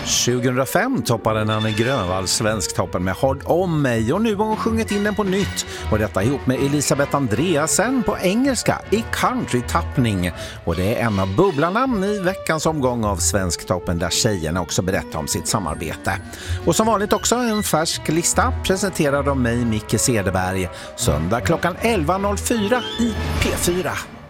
2005 toppade Nanne Grönvall Svensktoppen med Håll om mig och nu har hon sjungit in den på nytt och detta ihop med Elisabeth Andreasen på engelska i country-tappning och det är en av bubblarnamn i veckans omgång av Svensktoppen där tjejerna också berättar om sitt samarbete. Och som vanligt också en färsk lista presenterad av mig Micke Cederberg söndag klockan 11.04 i P4.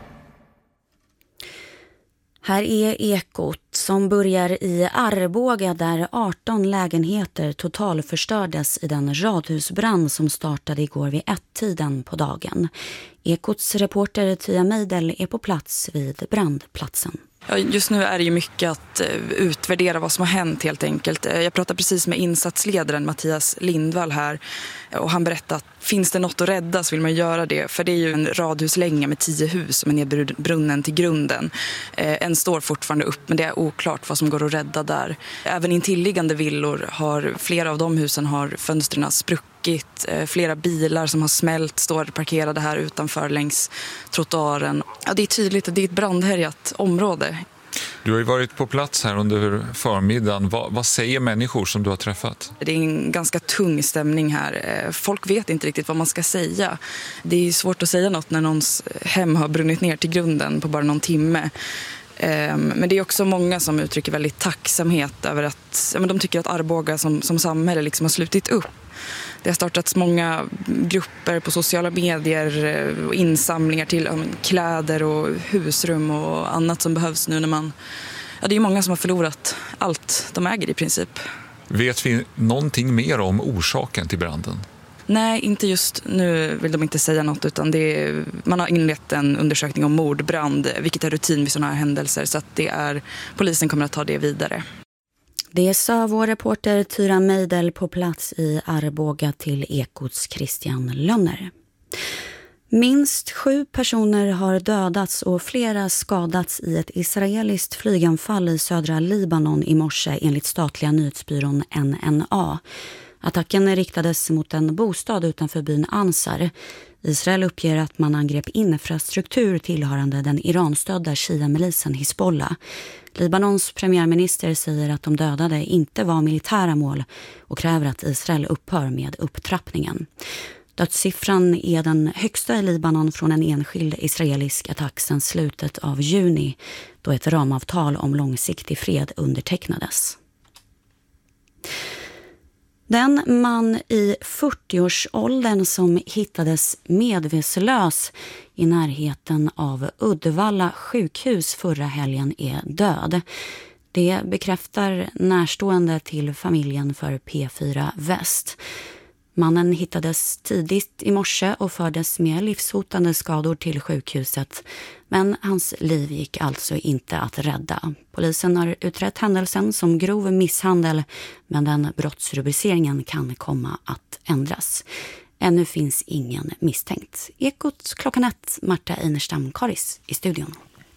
Här är Ekot som börjar i Arboga där 18 lägenheter totalförstördes i den radhusbrand som startade igår vid 1-tiden på dagen. Ekots reporter Tia Meidel är på plats vid brandplatsen. Ja, just nu är det ju mycket att utvärdera vad som har hänt helt enkelt. Jag pratade precis med insatsledaren Mattias Lindvall här och han berättade att finns det något att rädda så vill man göra det. För det är ju en radhuslänga med 10 hus som är nedbrunnen till grunden. En står fortfarande upp men det är oklart vad som går att rädda där. Även intilliggande villor har flera av de husen har fönstren spruckit. Flera bilar som har smält står parkerade här utanför längs trottoaren. Ja, det är tydligt att det är ett brandhärjat område. Du har ju varit på plats här under förmiddagen. Vad säger människor som du har träffat? Det är en ganska tung stämning här. Folk vet inte riktigt vad man ska säga. Det är svårt att säga något när någons hem har brunnit ner till grunden på bara någon timme. Men det är också många som uttrycker väldigt tacksamhet över att de tycker att Arboga som samhälle liksom har slutit upp. Det har startats många grupper på sociala medier och insamlingar till kläder och husrum och annat som behövs nu när det är många som har förlorat allt de äger i princip. Vet vi någonting mer om orsaken till branden? Nej, inte just nu vill de inte säga något utan man har inlett en undersökning om mordbrand, vilket är rutin vid sådana här händelser så att polisen kommer att ta det vidare. Det sa vår reporter Tia Meidel på plats i Arboga till Ekots Christian Lönner. Minst 7 personer har dödats och flera skadats i ett israeliskt flyganfall i södra Libanon i morse enligt statliga nyhetsbyrån NNA. Attacken riktades mot en bostad utanför byn Ansar. Israel uppger att man angrep infrastruktur tillhörande den Iranstödda Shia-milisen Hizbollah. Libanons premiärminister säger att de dödade inte var militära mål och kräver att Israel upphör med upptrappningen. Dödssiffran är den högsta i Libanon från en enskild israelisk attack sedan slutet av juni då ett ramavtal om långsiktig fred undertecknades. Den man i 40-årsåldern som hittades medvetslös i närheten av Uddevalla sjukhus förra helgen är död. Det bekräftar närstående till familjen för P4 Väst. Mannen hittades tidigt i morse och fördes med livshotande skador till sjukhuset. Men hans liv gick alltså inte att rädda. Polisen har utrett händelsen som grov misshandel men den brottsrubriceringen kan komma att ändras. Ännu finns ingen misstänkt. Ekot klockan 1, Marta Einerstam-Karis i studion.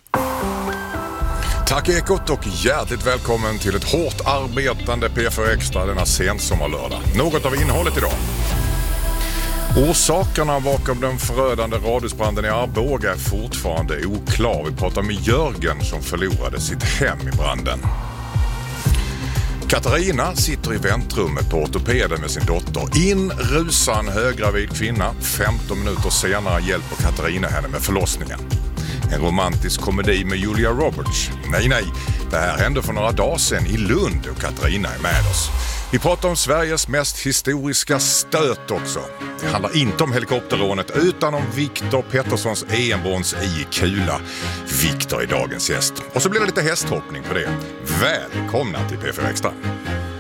Tack Ekot och hjärtligt välkommen till ett hårt arbetande P4 Extra denna sensommarlördag. Något av innehållet idag. Orsakerna bakom den förödande radhusbranden i Arboga är fortfarande oklar. Vi pratar med Jörgen som förlorade sitt hem i branden. Katarina sitter i väntrummet på ortopeden med sin dotter. In rusar en höggravid kvinna. 15 minuter senare hjälper Katarina henne med förlossningen. En romantisk komedi med Julia Roberts. Nej, det här hände för några dagar sedan i Lund och Katarina är med oss. Vi pratar om Sveriges mest historiska stöt också. Det handlar inte om helikopterrånet utan om Viktor Petterssons EM-brons i kula. Viktor är dagens gäst. Och så blir det lite hästhoppning på det. Välkomna till P4 Extra.